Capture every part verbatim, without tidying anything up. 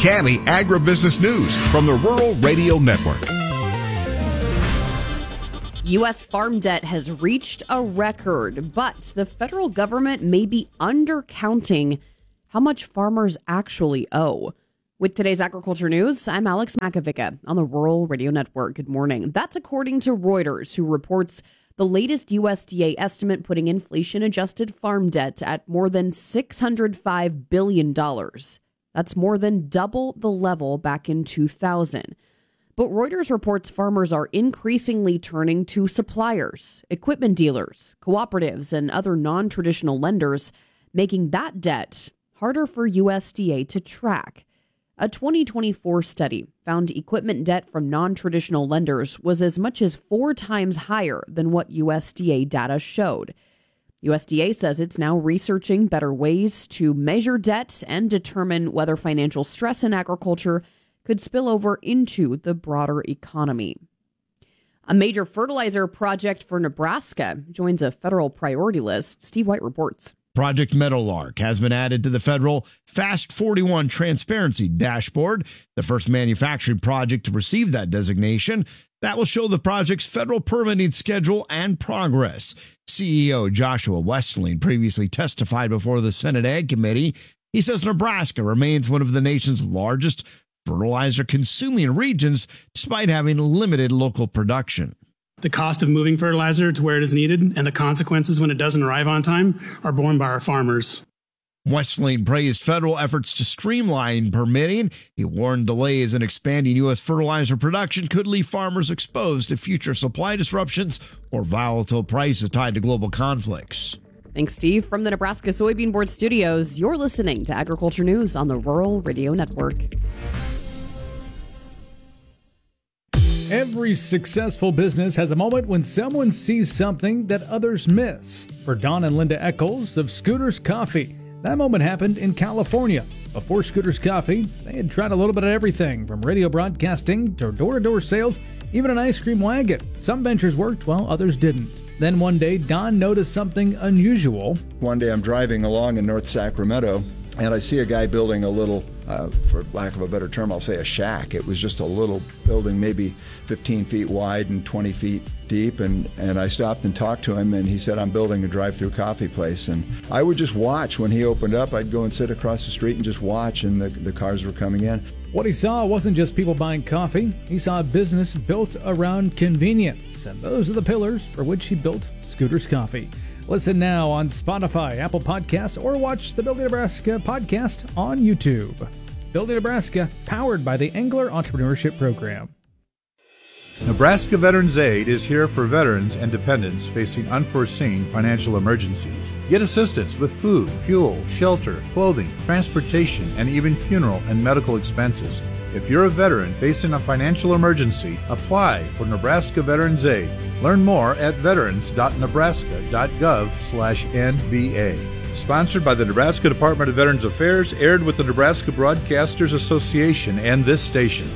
Cami Agribusiness News from the Rural Radio Network. U S farm debt has reached a record, but the federal government may be undercounting how much farmers actually owe. With today's agriculture news, I'm Alex Makovica on the Rural Radio Network. Good morning. That's according to Reuters, who reports the latest U S D A estimate putting inflation-adjusted farm debt at more than six hundred five billion dollars. That's more than double the level back in two thousand. But Reuters reports farmers are increasingly turning to suppliers, equipment dealers, cooperatives, and other non-traditional lenders, making that debt harder for U S D A to track. A twenty twenty-four study found equipment debt from non-traditional lenders was as much as four times higher than what U S D A data showed. U S D A says it's now researching better ways to measure debt and determine whether financial stress in agriculture could spill over into the broader economy. A major fertilizer project for Nebraska joins a federal priority list. Steve White reports. Project Meadowlark has been added to the federal Fast forty-one Transparency Dashboard, the first manufacturing project to receive that designation. That will show the project's federal permitting schedule and progress. C E O Joshua Westling previously testified before the Senate Ag Committee. He says Nebraska remains one of the nation's largest fertilizer-consuming regions, despite having limited local production. The cost of moving fertilizer to where it is needed and the consequences when it doesn't arrive on time are borne by our farmers. Westling praised federal efforts to streamline permitting. He warned delays in expanding U S fertilizer production could leave farmers exposed to future supply disruptions or volatile prices tied to global conflicts. Thanks, Steve. From the Nebraska Soybean Board Studios, you're listening to Agriculture News on the Rural Radio Network. Every successful business has a moment when someone sees something that others miss. For Don and Linda Eccles of Scooters Coffee, that moment happened in California. Before Scooters Coffee, they had tried a little bit of everything, from radio broadcasting to door-to-door sales, even an ice cream wagon. Some ventures worked while others didn't. Then one day, Don noticed something unusual. One day I'm driving along in North Sacramento, and I see a guy building a little, uh, for lack of a better term, I'll say a shack. It was just a little building, maybe fifteen feet wide and twenty feet deep, and, and I stopped and talked to him, and he said, I'm building a drive-through coffee place. And I would just watch. When he opened up, I'd go and sit across the street and just watch, and the, the cars were coming in. What he saw wasn't just people buying coffee. He saw a business built around convenience, and those are the pillars for which he built Scooters Coffee. Listen now on Spotify, Apple Podcasts, or watch the Building Nebraska podcast on YouTube. Building Nebraska, powered by the Angler Entrepreneurship Program. Nebraska Veterans Aid is here for veterans and dependents facing unforeseen financial emergencies. Get assistance with food, fuel, shelter, clothing, transportation, and even funeral and medical expenses. If you're a veteran facing a financial emergency, apply for Nebraska Veterans Aid. Learn more at veterans dot nebraska dot gov slash N V A. Sponsored by the Nebraska Department of Veterans Affairs, aired with the Nebraska Broadcasters Association and this station.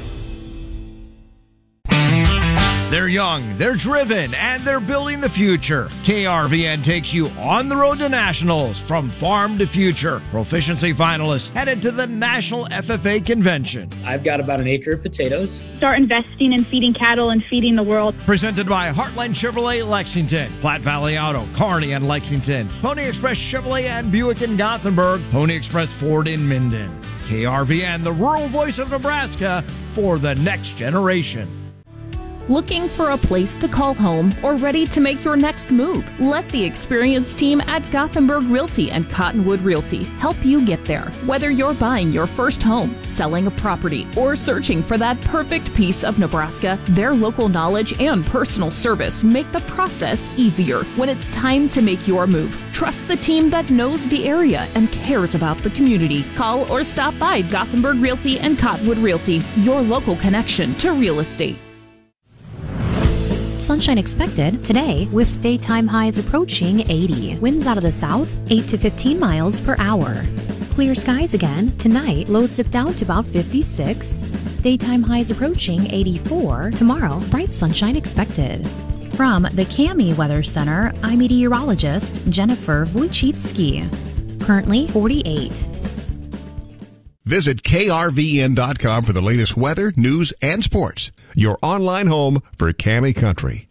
They're young, they're driven, and they're building the future. K R V N takes you on the road to nationals, from farm to future. Proficiency finalists headed to the National F F A Convention. I've got about an acre of potatoes. Start investing in feeding cattle and feeding the world. Presented by Heartland Chevrolet Lexington, Platte Valley Auto, Kearney and Lexington, Pony Express Chevrolet and Buick in Gothenburg, Pony Express Ford in Minden. K R V N, the rural voice of Nebraska for the next generation. Looking for a place to call home or ready to make your next move? Let the experienced team at Gothenburg Realty and Cottonwood Realty help you get there. Whether you're buying your first home, selling a property, or searching for that perfect piece of Nebraska, their local knowledge and personal service make the process easier. When it's time to make your move, trust the team that knows the area and cares about the community. Call or stop by Gothenburg Realty and Cottonwood Realty, your local connection to real estate. Sunshine expected today with daytime highs approaching eighty. Winds out of the south, eight to fifteen miles per hour. Clear skies again. Tonight, lows dip down to about fifty-six. Daytime highs approaching eighty-four. Tomorrow, bright sunshine expected. From the Cami Weather Center, I'm meteorologist Jennifer Wojcicki. Currently forty-eight. Visit K R V N dot com for the latest weather, news, and sports. Your online home for Cami Country.